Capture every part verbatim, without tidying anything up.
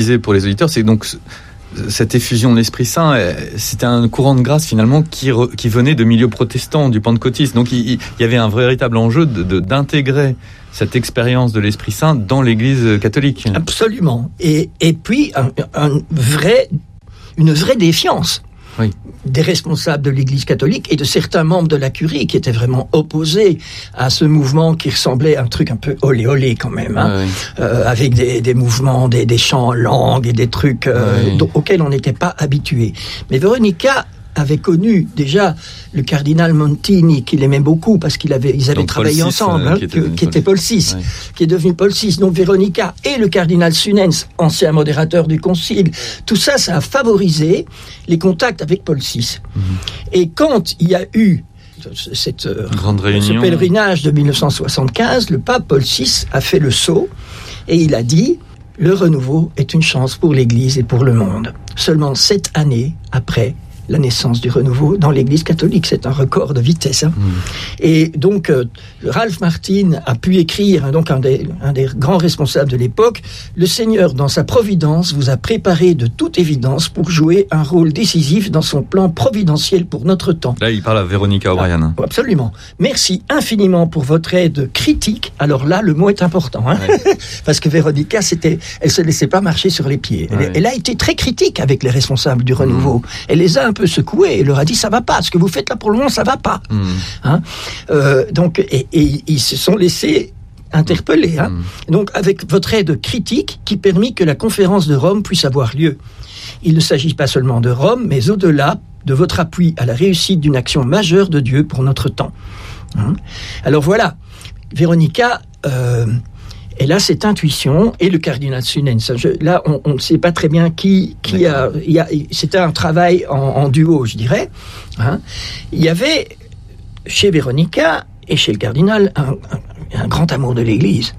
Pour les auditeurs, c'est donc cette effusion de l'Esprit Saint, c'était un courant de grâce finalement qui, re, qui venait de milieux protestants, du pentecôtisme. Donc il, il y avait un véritable enjeu de, de, d'intégrer cette expérience de l'Esprit Saint dans l'Église catholique. Absolument. Et, et puis un, un vrai, une vraie défiance. Oui. Des responsables de l'Église catholique et de certains membres de la curie qui étaient vraiment opposés à ce mouvement qui ressemblait à un truc un peu olé olé quand même, hein, oui, oui. Euh, avec des, des mouvements, des, des chants en langue et des trucs euh, oui. auxquels on n'était pas habitué. Mais Véronica avait connu déjà le cardinal Montini, qu'il aimait beaucoup parce qu'ils avaient, ils avaient Donc travaillé Paul ensemble, hein, qui, était, que, qui était Paul six, ouais. qui est devenu Paul six. Donc Véronica et le cardinal Sunens, ancien modérateur du concile, tout ça, ça a favorisé les contacts avec Paul six. Mm-hmm. Et quand il y a eu cette grande réunion, ce pèlerinage de dix-neuf cent soixante-quinze, le pape Paul six a fait le saut et il a dit: le renouveau est une chance pour l'Église et pour le monde. Seulement sept années après la naissance du renouveau dans l'Église catholique. C'est un record de vitesse. Hein. Mmh. Et donc, euh, Ralph Martin a pu écrire, hein, donc un des, un des grands responsables de l'époque, « Le Seigneur, dans sa providence, vous a préparé de toute évidence pour jouer un rôle décisif dans son plan providentiel pour notre temps. » Là, il parle à Véronica O'Brien. Ah, absolument. Merci infiniment pour votre aide critique. Alors là, le mot est important. Hein, ouais. Parce que Véronica, c'était, elle ne se laissait pas marcher sur les pieds. Elle, ouais. elle a été très critique avec les responsables du renouveau. Mmh. Elle les a un peu secoué et leur a dit: ça va pas, ce que vous faites là pour le moment, ça va pas. Mmh. Hein euh, donc et, et ils se sont laissés interpeller. Hein mmh. Donc avec votre aide critique qui permit que la conférence de Rome puisse avoir lieu. Il ne s'agit pas seulement de Rome, mais au-delà de votre appui à la réussite d'une action majeure de Dieu pour notre temps. Hein Alors voilà, Véronica. Euh, Elle a cette intuition, et le cardinal Sunens. Je, là, on, on ne sait pas très bien qui, qui a, il y a. C'était un travail en, en duo, je dirais. Hein. Il y avait chez Véronica et chez le cardinal un, un, un grand amour de l'Église,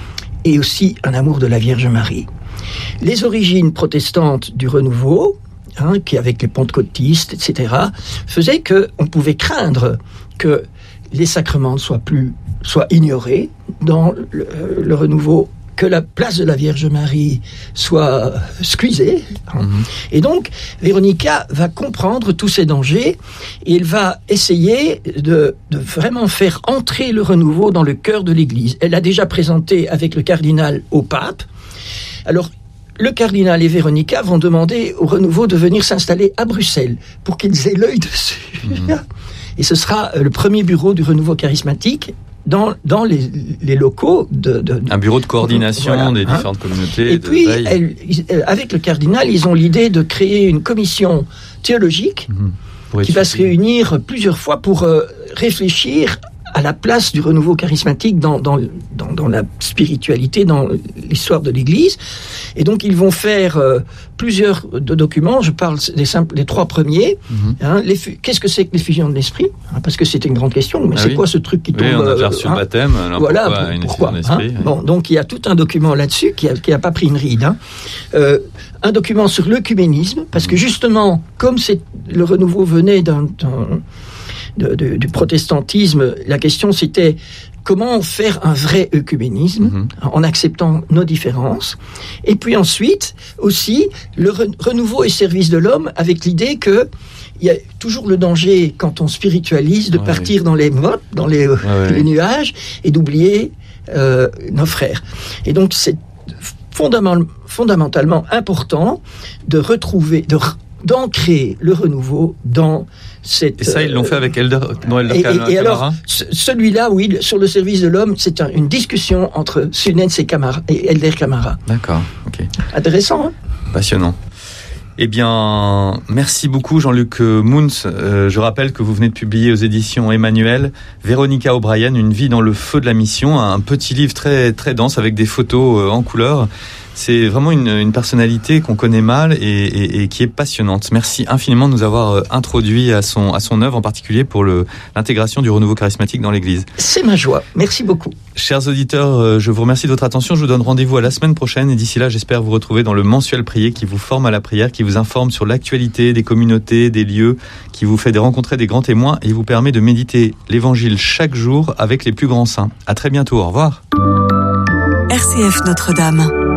et aussi un amour de la Vierge Marie. Les origines protestantes du renouveau, hein, qui avec les pentecôtistes, et cetera, faisaient qu'on pouvait craindre que les sacrements ne soient plus soient ignorés dans le, le renouveau, que la place de la Vierge Marie soit squeezée. Hein. Mm-hmm. Et donc, Véronica va comprendre tous ces dangers et elle va essayer de, de vraiment faire entrer le renouveau dans le cœur de l'Église. Elle l'a déjà présenté avec le cardinal au pape. Alors, le cardinal et Véronica vont demander au renouveau de venir s'installer à Bruxelles pour qu'ils aient l'œil dessus. Mm-hmm. Et ce sera le premier bureau du renouveau charismatique dans, dans les, les locaux de, de... Un bureau de coordination voilà, des différentes hein. communautés. Et de puis, elle, avec le cardinal, ils ont l'idée de créer une commission théologique mmh, qui va se réunir plusieurs fois pour euh, réfléchir à la place du renouveau charismatique dans, dans, dans, dans la spiritualité, dans l'histoire de l'Église. Et donc, ils vont faire euh, plusieurs de documents. Je parle des, simples, des trois premiers. Mm-hmm. Hein, les, qu'est-ce que c'est que l'effusion de l'esprit hein, parce que c'était une grande question. Mais ah c'est oui. quoi ce truc qui tombe oui, on a déjà reçu euh, le baptême. Alors voilà, pourquoi pour, une pourquoi effusion de l'esprit hein, bon, donc, il y a tout un document là-dessus qui n'a qui a pas pris une ride. Hein. Euh, un document sur l'œcuménisme, parce que justement, comme c'est, le renouveau venait d'un... d'un De, de, du protestantisme, la question c'était comment faire un vrai œcuménisme mmh. en acceptant nos différences. Et puis ensuite, aussi, le re- renouveau et service de l'homme avec l'idée que il y a toujours le danger, quand on spiritualise, de ouais, partir oui. dans les mottes, dans les, ouais, les ouais. nuages, et d'oublier euh, nos frères. Et donc c'est fondament- fondamentalement important de retrouver, de d'ancrer le renouveau dans cette... Et ça, ils l'ont fait avec Elder, non, Elder et, Camara. Et, et alors, celui-là, oui, sur le service de l'homme, c'est un, une discussion entre Sunens et, Camara, et Elder Camara. D'accord, ok. Intéressant, hein ? Passionnant. Eh bien, merci beaucoup Jean-Luc Mouns. Euh, je rappelle que vous venez de publier aux éditions Emmanuel Véronica O'Brien, Une vie dans le feu de la mission, un petit livre très, très dense avec des photos en couleur. C'est vraiment une, une personnalité qu'on connaît mal et, et, et qui est passionnante. Merci infiniment de nous avoir introduit à son, à son œuvre, en particulier pour le, l'intégration du renouveau charismatique dans l'Église. C'est ma joie. Merci beaucoup. Chers auditeurs, je vous remercie de votre attention. Je vous donne rendez-vous à la semaine prochaine et d'ici là, j'espère vous retrouver dans le mensuel prier qui vous forme à la prière, qui vous informe sur l'actualité des communautés, des lieux, qui vous fait rencontrer des grands témoins et vous permet de méditer l'Évangile chaque jour avec les plus grands saints. À très bientôt. Au revoir. R C F Notre-Dame.